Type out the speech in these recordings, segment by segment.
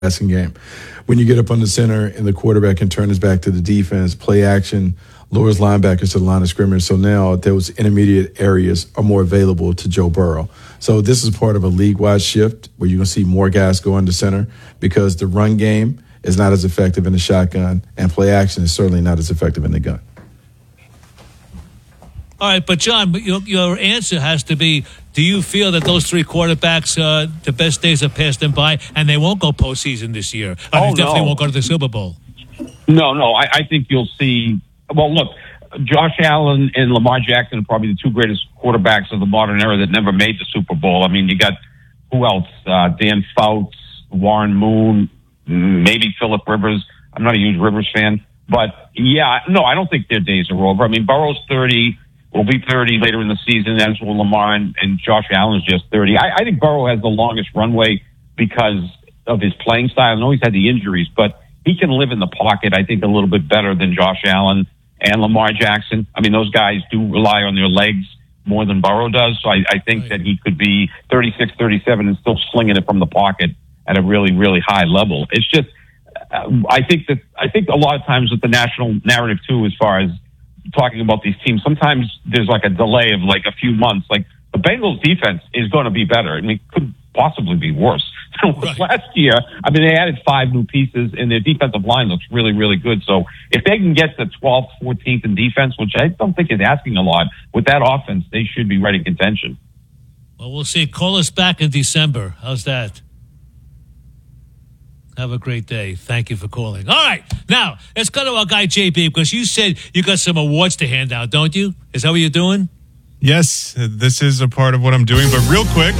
passing game. When you get up on the center and the quarterback can turn his back to the defense, play action, lowers linebackers to the line of scrimmage. So now those intermediate areas are more available to Joe Burrow. So this is part of a league-wide shift where you're going to see more guys go under center because the run game is not as effective in the shotgun and play action is certainly not as effective in the gun. All right, but John, your answer has to be, do you feel that those three quarterbacks, the best days have passed them by and they won't go postseason this year? They definitely won't go to the Super Bowl. No, I think you'll see. Well, look, Josh Allen and Lamar Jackson are probably the two greatest quarterbacks of the modern era that never made the Super Bowl. I mean, you got, who else? Dan Fouts, Warren Moon, maybe Phillip Rivers. I'm not a huge Rivers fan. But, yeah, no, I don't think their days are over. I mean, Burrow's 30, will be 30 later in the season, as will Lamar, and Josh Allen's just 30. I think Burrow has the longest runway because of his playing style. I know he's had the injuries, but he can live in the pocket, I think, a little bit better than Josh Allen and Lamar Jackson. I mean, those guys do rely on their legs more than Burrow does. So I think that he could be 36, 37 and still slinging it from the pocket at a really, really high level. It's just, I think a lot of times with the national narrative too, as far as talking about these teams, sometimes there's like a delay of like a few months. Like the Bengals defense is going to be better. I mean, it could possibly be worse. Last year, I mean, they added 5 new pieces and their defensive line looks really, really good. So if they can get to 12th, 14th in defense, which I don't think is asking a lot, with that offense, they should be right in contention. Well, we'll see. Call us back in December. How's that? Have a great day. Thank you for calling. All right. Now, let's go to our guy, JB, because you said you got some awards to hand out, don't you? Is that what you're doing? Yes, this is a part of what I'm doing. But real quick.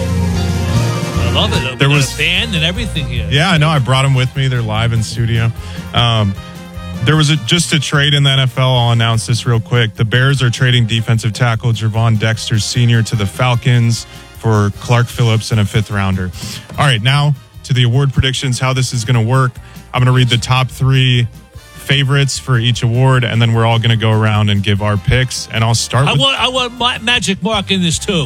I love it. There was a band and everything here. Yeah, I know. I brought them with me. They're live in studio. There was just a trade in the NFL. I'll announce this real quick. The Bears are trading defensive tackle Gervon Dexter Sr. to the Falcons for Clark Phillips and a 5th rounder. All right, now to the award predictions, how this is going to work. I'm going to read the top 3 favorites for each award, and then we're all going to go around and give our picks. And I'll start with... I want Magic Mark in this, too.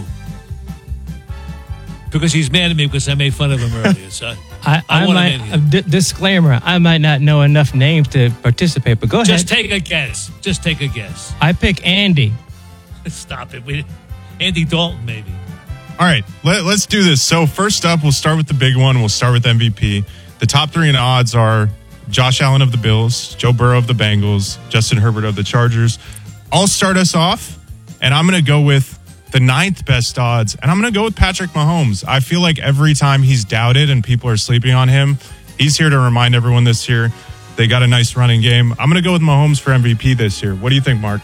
Because he's mad at me because I made fun of him earlier. So I want him in here. Disclaimer, I might not know enough names to participate, but go ahead. Just take a guess. I pick Andy. Stop it. Andy Dalton, maybe. All right, let's do this. So first up, we'll start with the big one. We'll start with MVP. The top 3 in odds are Josh Allen of the Bills, Joe Burrow of the Bengals, Justin Herbert of the Chargers. I'll start us off, and I'm going to go with the 9th best odds, and I'm going to go with Patrick Mahomes. I feel like every time he's doubted and people are sleeping on him, he's here to remind everyone this year they got a nice running game. I'm going to go with Mahomes for MVP this year. What do you think, Mark?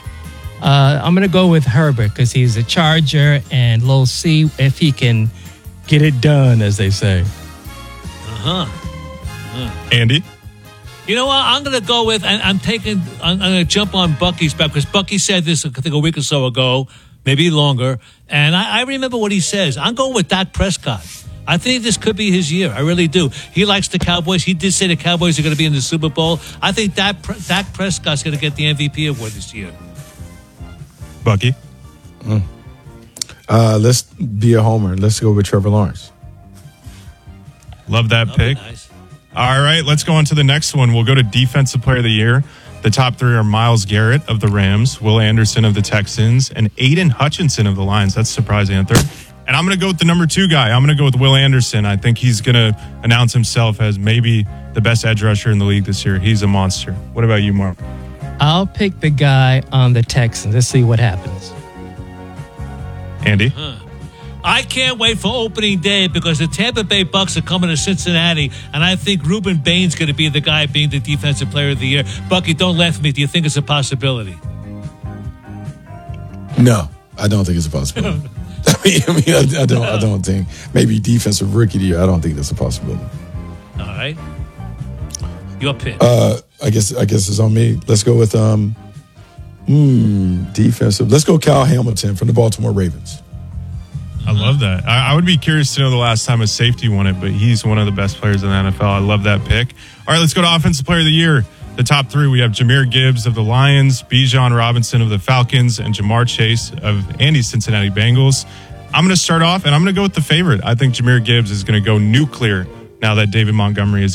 I'm going to go with Herbert because he's a Charger, and we'll see if he can get it done, as they say. Andy? You know what? I'm going to go with, and I'm going to jump on Bucky's back because Bucky said this, I think, a week or so ago, maybe longer, and I remember what he says. I'm going with Dak Prescott. I think this could be his year. I really do. He likes the Cowboys. He did say the Cowboys are going to be in the Super Bowl. I think Dak Prescott's going to get the MVP award this year. Bucky? Let's be a homer. Let's go with Trevor Lawrence. Love that pick. Nice. All right, let's go on to the next one. We'll go to Defensive Player of the Year. The top 3 are Myles Garrett of the Rams, Will Anderson of the Texans, and Aiden Hutchinson of the Lions. That's surprising at 3rd. And I'm going to go with the number 2 guy. I'm going to go with Will Anderson. I think he's going to announce himself as maybe the best edge rusher in the league this year. He's a monster. What about you, Mark? I'll pick the guy on the Texans. Let's see what happens. Andy? I can't wait for opening day because the Tampa Bay Bucks are coming to Cincinnati, and I think Ruben Bain's going to be the guy being the Defensive Player of the Year. Bucky, don't laugh at me. Do you think it's a possibility? No, I don't think it's a possibility. I don't think. Maybe Defensive Rookie of the Year. I don't think that's a possibility. All right. Your pick. I guess it's on me. Let's go with defensive. Let's go Kyle Hamilton from the Baltimore Ravens. I love that. I would be curious to know the last time a safety won it, but he's one of the best players in the NFL. I love that pick. All right, let's go to Offensive Player of the Year. The top 3, we have Jahmyr Gibbs of the Lions, Bijan Robinson of the Falcons, and Jamar Chase of Andy's Cincinnati Bengals. I'm going to start off, and I'm going to go with the favorite. I think Jahmyr Gibbs is going to go nuclear now that David Montgomery is